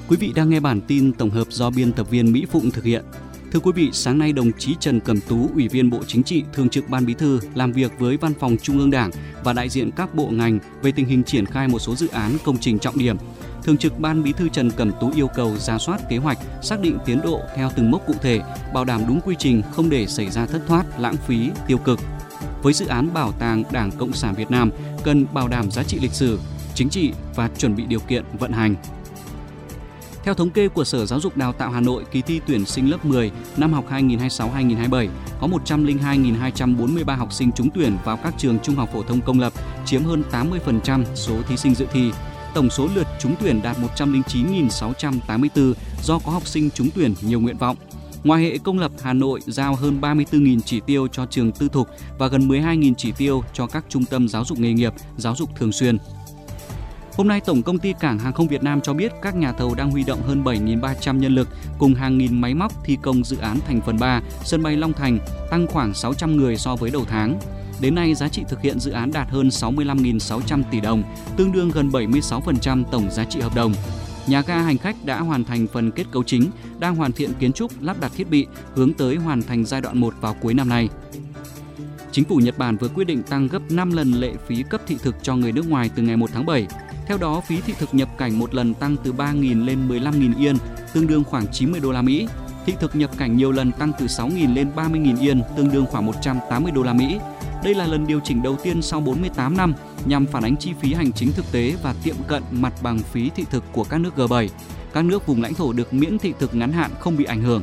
Quý vị đang nghe bản tin tổng hợp do biên tập viên Mỹ Phụng thực hiện. Thưa quý vị, sáng nay đồng chí Trần Cẩm Tú, Ủy viên Bộ Chính trị, Thường trực Ban Bí thư làm việc với Văn phòng Trung ương Đảng và đại diện các bộ ngành về tình hình triển khai một số dự án công trình trọng điểm. Thường trực Ban Bí thư Trần Cẩm Tú yêu cầu rà soát kế hoạch, xác định tiến độ theo từng mốc cụ thể, bảo đảm đúng quy trình, không để xảy ra thất thoát, lãng phí, tiêu cực. Với dự án Bảo tàng Đảng Cộng sản Việt Nam, cần bảo đảm giá trị lịch sử, chính trị và chuẩn bị điều kiện vận hành. Theo thống kê của Sở Giáo dục Đào tạo Hà Nội, kỳ thi tuyển sinh lớp 10 năm học 2026-2027 có 102.243 học sinh trúng tuyển vào các trường trung học phổ thông công lập, chiếm hơn 80% số thí sinh dự thi. Tổng số lượt trúng tuyển đạt 109.684 do có học sinh trúng tuyển nhiều nguyện vọng. Ngoài hệ công lập, Hà Nội giao hơn 34.000 chỉ tiêu cho trường tư thục và gần 12.000 chỉ tiêu cho các trung tâm giáo dục nghề nghiệp, giáo dục thường xuyên. Hôm nay, Tổng công ty Cảng hàng không Việt Nam cho biết các nhà thầu đang huy động hơn 7.300 nhân lực cùng hàng nghìn máy móc thi công dự án thành phần 3, sân bay Long Thành, tăng khoảng 600 người so với đầu tháng. Đến nay, giá trị thực hiện dự án đạt hơn 65.600 tỷ đồng, tương đương gần 76% tổng giá trị hợp đồng. Nhà ga hành khách đã hoàn thành phần kết cấu chính, đang hoàn thiện kiến trúc, lắp đặt thiết bị, hướng tới hoàn thành giai đoạn 1 vào cuối năm nay. Chính phủ Nhật Bản vừa quyết định tăng gấp 5 lần lệ phí cấp thị thực cho người nước ngoài từ ngày 1 tháng 7. Theo đó, phí thị thực nhập cảnh một lần tăng từ 3.000 lên 15.000 yên, tương đương khoảng 90 đô la Mỹ. Thị thực nhập cảnh nhiều lần tăng từ 6.000 lên 30.000 yên, tương đương khoảng 180 đô la Mỹ. Đây là lần điều chỉnh đầu tiên sau 48 năm nhằm phản ánh chi phí hành chính thực tế và tiệm cận mặt bằng phí thị thực của các nước G7. Các nước vùng lãnh thổ được miễn thị thực ngắn hạn không bị ảnh hưởng.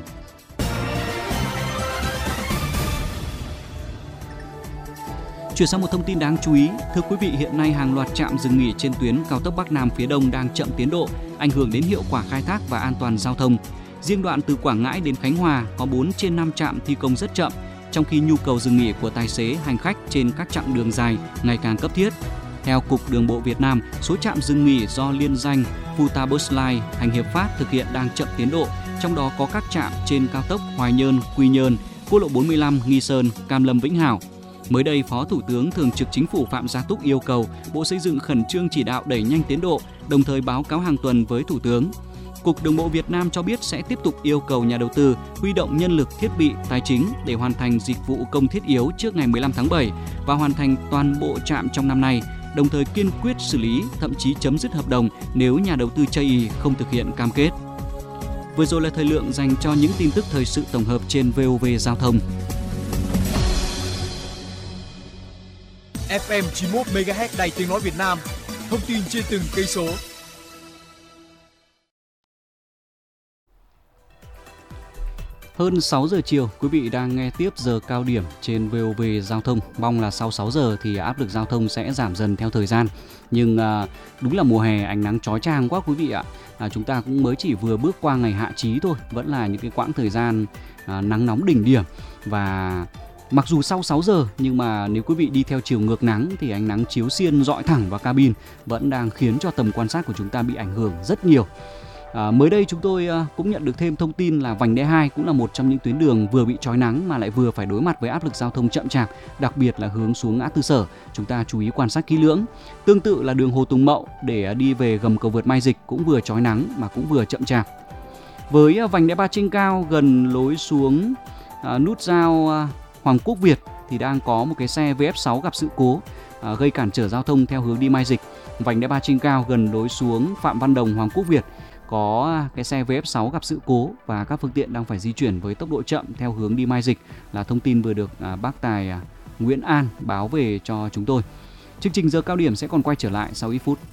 Chuyển sang một thông tin đáng chú ý, thưa quý vị, hiện nay hàng loạt trạm dừng nghỉ trên tuyến cao tốc Bắc Nam phía Đông đang chậm tiến độ, ảnh hưởng đến hiệu quả khai thác và an toàn giao thông. Riêng đoạn từ Quảng Ngãi đến Khánh Hòa có 4 trên 5 trạm thi công rất chậm, trong khi nhu cầu dừng nghỉ của tài xế, hành khách trên các chặng đường dài ngày càng cấp thiết. Theo Cục Đường bộ Việt Nam, số trạm dừng nghỉ do liên danh Futabus Line, Hành Hiệp Phát thực hiện đang chậm tiến độ, trong đó có các trạm trên cao tốc Hoài Nhơn, Quy Nhơn, quốc lộ 45, Nghi Sơn, Cam Lâm, Vĩnh Hảo. Mới đây, Phó Thủ tướng Thường trực Chính phủ Phạm Gia Túc yêu cầu Bộ Xây dựng khẩn trương chỉ đạo đẩy nhanh tiến độ, đồng thời báo cáo hàng tuần với Thủ tướng. Cục Đường bộ Việt Nam cho biết sẽ tiếp tục yêu cầu nhà đầu tư huy động nhân lực, thiết bị, tài chính để hoàn thành dịch vụ công thiết yếu trước ngày 15 tháng 7 và hoàn thành toàn bộ trạm trong năm nay, đồng thời kiên quyết xử lý, thậm chí chấm dứt hợp đồng nếu nhà đầu tư chây ỳ không thực hiện cam kết. Vừa rồi là thời lượng dành cho những tin tức thời sự tổng hợp trên VOV Giao thông. FM 91 MHz Đài Tiếng nói Việt Nam. Thông tin trên từng cây số. Hơn 6 giờ chiều, quý vị đang nghe tiếp giờ cao điểm trên VOV Giao thông. Mong là sau 6 giờ thì áp lực giao thông sẽ giảm dần theo thời gian. Nhưng đúng là mùa hè ánh nắng chói chang quá quý vị ạ. Chúng ta cũng mới chỉ vừa bước qua ngày hạ chí thôi. Vẫn là những cái quãng thời gian nắng nóng đỉnh điểm. Và mặc dù sau 6 giờ nhưng mà nếu quý vị đi theo chiều ngược nắng thì ánh nắng chiếu xiên rọi thẳng vào cabin vẫn đang khiến cho tầm quan sát của chúng ta bị ảnh hưởng rất nhiều. Mới đây chúng tôi cũng nhận được thêm thông tin là vành đai 2 cũng là một trong những tuyến đường vừa bị chói nắng mà lại vừa phải đối mặt với áp lực giao thông chậm chạp, đặc biệt là hướng xuống ngã tư Sở. Chúng ta chú ý quan sát kỹ lưỡng. Tương tự là đường Hồ Tùng Mậu để đi về gầm cầu vượt Mai Dịch cũng vừa chói nắng mà cũng vừa chậm chạp. Với vành đai 3 trên cao gần lối xuống nút giao Hoàng Quốc Việt thì đang có một cái xe VF6 gặp sự cố gây cản trở giao thông theo hướng đi Mai Dịch. Vành đai 3 trên cao gần lối xuống Phạm Văn Đồng Hoàng Quốc Việt có cái xe VF6 gặp sự cố và các phương tiện đang phải di chuyển với tốc độ chậm theo hướng đi Mai Dịch, là thông tin vừa được bác tài Nguyễn An báo về cho chúng tôi. Chương trình giờ cao điểm sẽ còn quay trở lại sau ít phút.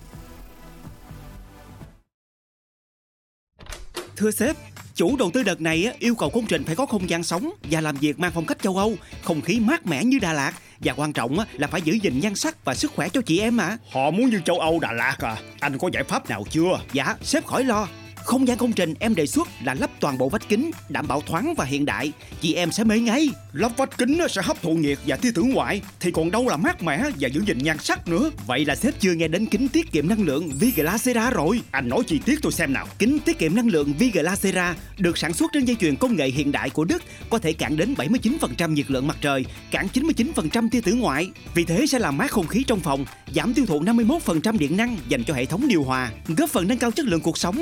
Thưa sếp, chủ đầu tư đợt này yêu cầu công trình phải có không gian sống và làm việc mang phong cách châu Âu, không khí mát mẻ như Đà Lạt, và quan trọng là phải giữ gìn nhan sắc và sức khỏe cho chị em mà. Họ muốn như châu Âu, Đà Lạt à? Anh có giải pháp nào chưa? Dạ, sếp khỏi lo. Không gian công trình em đề xuất là lắp toàn bộ vách kính, đảm bảo thoáng và hiện đại. Chị em sẽ mê ngay. Lắp vách kính sẽ hấp thụ nhiệt và tia tử ngoại, thì còn đâu là mát mẻ và giữ gìn nhan sắc nữa. Vậy là sếp chưa nghe đến kính tiết kiệm năng lượng Viglacera rồi. Anh nói chi tiết tôi xem nào. Kính tiết kiệm năng lượng Viglacera được sản xuất trên dây chuyền công nghệ hiện đại của Đức, có thể cản đến 79% nhiệt lượng mặt trời, cản 99% tia tử ngoại. Vì thế sẽ làm mát không khí trong phòng, giảm tiêu thụ 51% điện năng dành cho hệ thống điều hòa, góp phần nâng cao chất lượng cuộc sống, bảo vệ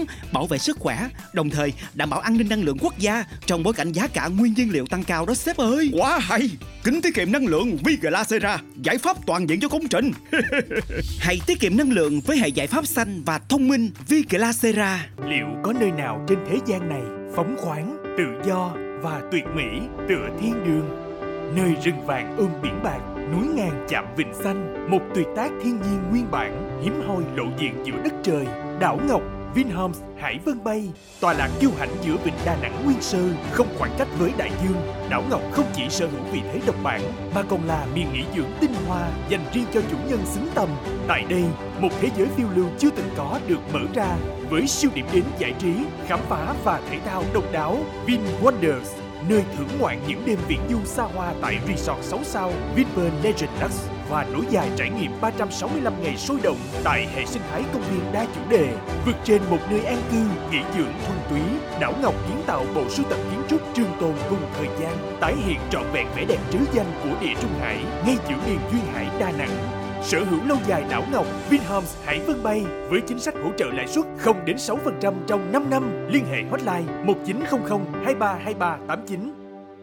vệ sức khỏe, đồng thời đảm bảo an ninh năng lượng quốc gia trong bối cảnh giá cả nguyên nhiên liệu tăng cao đó sếp ơi. Quá hay! Kính tiết kiệm năng lượng Viglacera, giải pháp toàn diện cho công trình. Hãy tiết kiệm năng lượng với hệ giải pháp xanh và thông minh Viglacera. Liệu có nơi nào trên thế gian này phóng khoáng, tự do và tuyệt mỹ tựa thiên đường? Nơi rừng vàng ôm biển bạc, núi ngàn chạm vịnh xanh, một tuyệt tác thiên nhiên nguyên bản, hiếm hoi lộ diện giữa đất trời. Đảo Ngọc, Vinhomes Hải Vân Bay, tọa lạc kiêu hãnh giữa vịnh Đà Nẵng nguyên sơ, không khoảng cách với đại dương. Đảo Ngọc không chỉ sở hữu vị thế độc bản, mà còn là miền nghỉ dưỡng tinh hoa dành riêng cho chủ nhân xứng tầm. Tại đây, một thế giới phiêu lưu chưa từng có được mở ra, với siêu điểm đến giải trí, khám phá và thể thao độc đáo. Vin Wonders, nơi thưởng ngoạn những đêm viễn du xa hoa tại Resort 6 sao Vinpearl Legend Lux và nối dài trải nghiệm 365 ngày sôi động tại hệ sinh thái công viên đa chủ đề. Vượt trên một nơi an cư, nghỉ dưỡng thuần túy, Đảo Ngọc kiến tạo bộ sưu tập kiến trúc trường tồn cùng thời gian, tái hiện trọn vẹn vẻ đẹp trứ danh của địa Trung Hải ngay giữa miền duyên hải Đà Nẵng. Sở hữu lâu dài Đảo Ngọc, Vinhomes Hải Vân Bay với chính sách hỗ trợ lãi suất 0 đến 6% trong 5 năm. Liên hệ hotline 1900 23 23 89.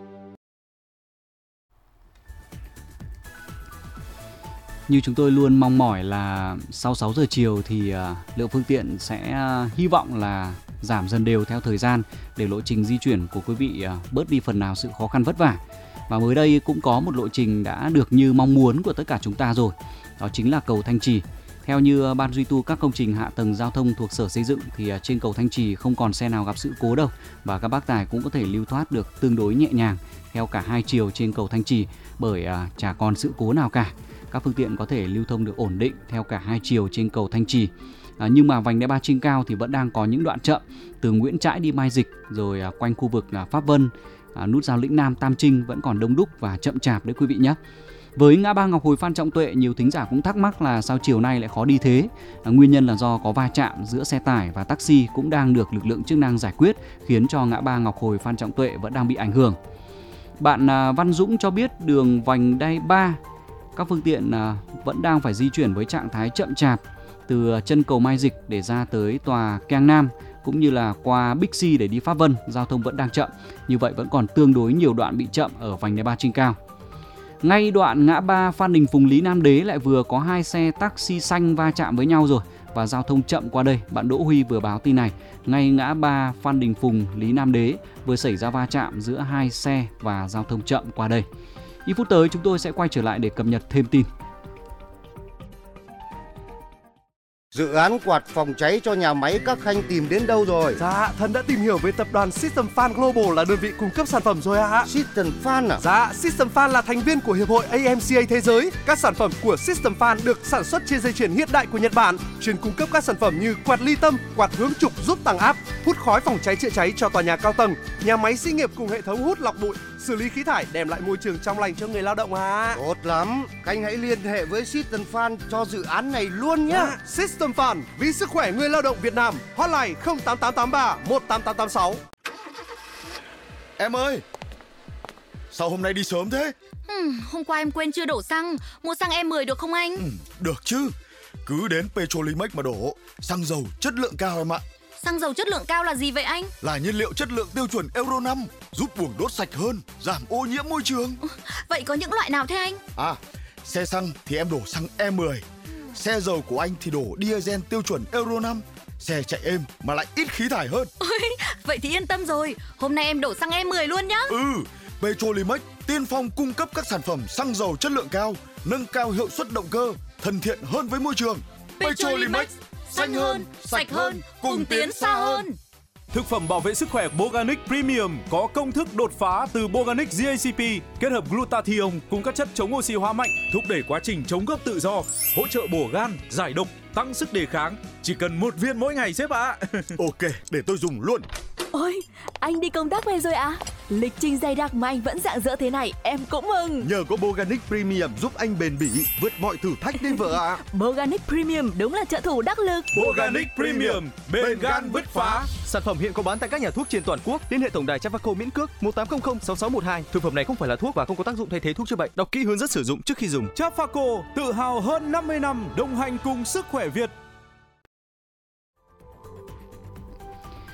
Như chúng tôi luôn mong mỏi là sau 6 giờ chiều thì lượng phương tiện sẽ hy vọng là giảm dần đều theo thời gian để lộ trình di chuyển của quý vị bớt đi phần nào sự khó khăn vất vả. Và mới đây cũng có một lộ trình đã được như mong muốn của tất cả chúng ta rồi. Đó chính là cầu Thanh Trì. Theo như Ban duy tu các công trình hạ tầng giao thông thuộc Sở Xây dựng thì trên cầu Thanh Trì không còn xe nào gặp sự cố đâu. Và các bác tài cũng có thể lưu thoát được tương đối nhẹ nhàng theo cả hai chiều trên cầu Thanh Trì bởi chả còn sự cố nào cả. Các phương tiện có thể lưu thông được ổn định theo cả hai chiều trên cầu Thanh Trì. Nhưng mà vành đai 3 trên cao thì vẫn đang có những đoạn chậm từ Nguyễn Trãi đi Mai Dịch rồi quanh khu vực Pháp Vân, nút giao Lĩnh Nam Tam Trinh vẫn còn đông đúc và chậm chạp đấy quý vị nhé. Với ngã ba Ngọc Hồi Phan Trọng Tuệ, nhiều thính giả cũng thắc mắc là sao chiều nay lại khó đi thế. Nguyên nhân là do có va chạm giữa xe tải và taxi cũng đang được lực lượng chức năng giải quyết, khiến cho ngã ba Ngọc Hồi Phan Trọng Tuệ vẫn đang bị ảnh hưởng. Bạn Văn Dũng cho biết đường vành đai 3 các phương tiện vẫn đang phải di chuyển với trạng thái chậm chạp từ chân cầu Mai Dịch để ra tới tòa Keng Nam cũng như là qua Bixi để đi Pháp Vân, giao thông vẫn đang chậm. Như vậy vẫn còn tương đối nhiều đoạn bị chậm ở vành đai 3 trên cao. Ngay đoạn ngã ba Phan Đình Phùng Lý Nam Đế lại vừa có hai xe taxi xanh va chạm với nhau rồi và giao thông chậm qua đây. Bạn Đỗ Huy vừa báo tin này. Ngay ngã ba Phan Đình Phùng Lý Nam Đế vừa xảy ra va chạm giữa hai xe và giao thông chậm qua đây. Ít phút tới chúng tôi sẽ quay trở lại để cập nhật thêm tin. Dự án quạt phòng cháy cho nhà máy các Khanh tìm đến đâu rồi? Dạ, Thần đã tìm hiểu về tập đoàn System Fan Global là đơn vị cung cấp sản phẩm rồi ạ. System Fan à? Dạ, System Fan là thành viên của Hiệp hội AMCA Thế giới. Các sản phẩm của System Fan được sản xuất trên dây chuyền hiện đại của Nhật Bản, chuyên cung cấp các sản phẩm như quạt ly tâm, quạt hướng trục giúp tăng áp, hút khói phòng cháy chữa cháy cho tòa nhà cao tầng, nhà máy xí nghiệp cùng hệ thống hút lọc bụi, xử lý khí thải, đem lại môi trường trong lành cho người lao động ạ. Tốt lắm, Khanh hãy liên hệ với System Fan cho dự án này luôn nhé. System Fan, vì sức khỏe người lao động Việt Nam. Hotline 08883 18886. Em ơi, sao hôm nay đi sớm thế? Hôm qua em quên chưa đổ xăng. Mua xăng E10 được không anh? Được chứ, cứ đến Petrolimex mà đổ. Xăng dầu chất lượng cao em ạ. Xăng dầu chất lượng cao là gì vậy anh? Là nhiên liệu chất lượng tiêu chuẩn Euro 5, giúp buồng đốt sạch hơn, giảm ô nhiễm môi trường. Vậy có những loại nào thế anh? Xe xăng thì em đổ xăng E10. Xe dầu của anh thì đổ diesel tiêu chuẩn Euro 5. Xe chạy êm mà lại ít khí thải hơn. Ôi, vậy thì yên tâm rồi. Hôm nay em đổ xăng E10 luôn nhá. Petrolimex tiên phong cung cấp các sản phẩm xăng dầu chất lượng cao, nâng cao hiệu suất động cơ, thân thiện hơn với môi trường. Petrolimex, xanh hơn, sạch hơn, cùng tiến xa hơn. Thực phẩm bảo vệ sức khỏe Boganic Premium có công thức đột phá từ Boganic GACP kết hợp glutathione cùng các chất chống oxy hóa mạnh, thúc đẩy quá trình chống gốc tự do, hỗ trợ bổ gan, giải độc, tăng sức đề kháng. Chỉ cần 1 viên mỗi ngày sếp ạ. Ok, để tôi dùng luôn. Ôi, anh đi công tác về rồi à? Lịch trình dày đặc mà anh vẫn rạng rỡ thế này, em cũng mừng. Nhờ có Boganic Premium giúp anh bền bỉ, vượt mọi thử thách đi vợ ạ. Boganic Premium đúng là trợ thủ đắc lực. Boganic Premium, bền gan bứt phá. Sản phẩm hiện có bán tại các nhà thuốc trên toàn quốc. Liên hệ tổng đài Trafaco miễn cước 1800 6612. Thực phẩm này không phải là thuốc và không có tác dụng thay thế thuốc chữa bệnh. Đọc kỹ hướng dẫn sử dụng trước khi dùng. Trafaco tự hào hơn 50 năm đồng hành cùng sức khỏe Việt.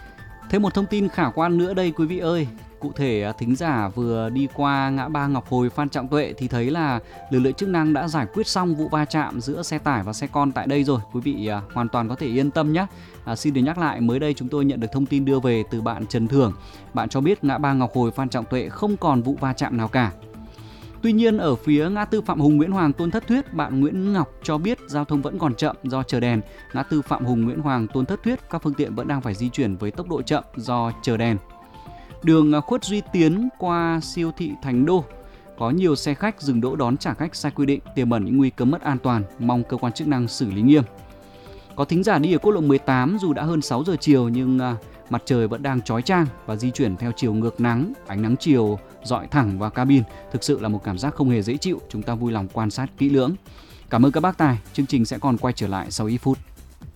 Thêm một thông tin khả quan nữa đây quý vị ơi. Cụ thể, thính giả vừa đi qua ngã ba Ngọc Hồi Phan Trọng Tuệ thì thấy là lực lượng chức năng đã giải quyết xong vụ va chạm giữa xe tải và xe con tại đây rồi. Quý vị hoàn toàn có thể yên tâm nhé. Xin được nhắc lại, mới đây chúng tôi nhận được thông tin đưa về từ bạn Trần Thưởng. Bạn cho biết ngã ba Ngọc Hồi Phan Trọng Tuệ không còn vụ va chạm nào cả. Tuy nhiên, ở phía ngã tư Phạm Hùng Nguyễn Hoàng Tôn Thất Thuyết, bạn Nguyễn Ngọc cho biết giao thông vẫn còn chậm do chờ đèn. Ngã tư Phạm Hùng Nguyễn Hoàng Tôn Thất Thuyết, các phương tiện vẫn đang phải di chuyển với tốc độ chậm do chờ đèn. Đường Khuất Duy Tiến qua siêu thị Thành Đô, có nhiều xe khách dừng đỗ đón trả khách sai quy định, tiềm ẩn những nguy cơ mất an toàn, mong cơ quan chức năng xử lý nghiêm. Có thính giả đi ở quốc lộ 18 dù đã hơn 6 giờ chiều nhưng mặt trời vẫn đang chói chang và di chuyển theo chiều ngược nắng, ánh nắng chiều rọi thẳng vào cabin. Thực sự là một cảm giác không hề dễ chịu, chúng ta vui lòng quan sát kỹ lưỡng. Cảm ơn các bác tài, chương trình sẽ còn quay trở lại sau ít phút.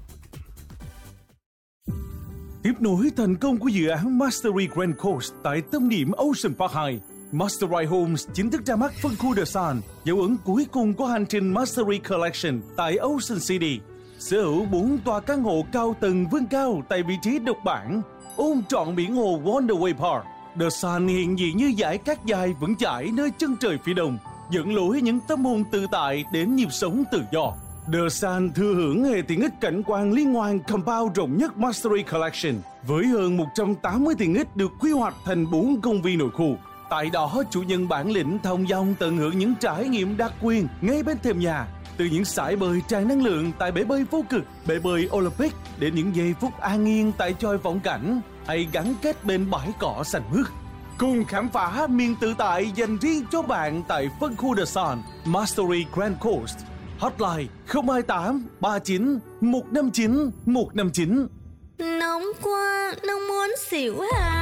Tiếp nối thành công của dự án Mastery Grand Coast tại tâm điểm Ocean Park 2, Mastery Homes chính thức ra mắt phân khu The Sun, dấu ấn cuối cùng của hành trình Mastery Collection tại Ocean City. Sở hữu 4 tòa căn hộ cao tầng vươn cao tại vị trí độc bản, ôm trọn biển hồ Wonderway Park. The Sun hiện diện như dải cát dài vững chãi nơi chân trời phía đông, dẫn lối những tâm hồn tự tại đến nhịp sống tự do. The Sun thừa hưởng hệ tiện ích cảnh quan liên hoàn compound rộng nhất Mastery Collection, với hơn 180 tiện ích được quy hoạch thành 4 công viên nội khu. Tại đó, chủ nhân bản lĩnh thông dong tận hưởng những trải nghiệm đặc quyền ngay bên thềm nhà. Từ những sải bơi tràn năng lượng tại bể bơi vô cực, bể bơi Olympic đến những giây phút an yên tại chòi vọng cảnh hay gắn kết bên bãi cỏ xanh mướt. Cùng khám phá miền tự tại dành riêng cho bạn tại phân khu The Sun, Mastery Grand Coast. Hotline 028 39 159 159. Nóng quá, nóng muốn xỉu à.